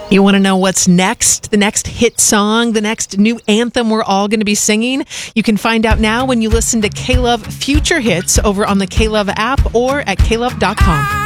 You want to know what's next? The next hit song, the next new anthem we're all going to be singing? You can find out now when you listen to K-Love Future Hits over on the K-Love app or at klove.com.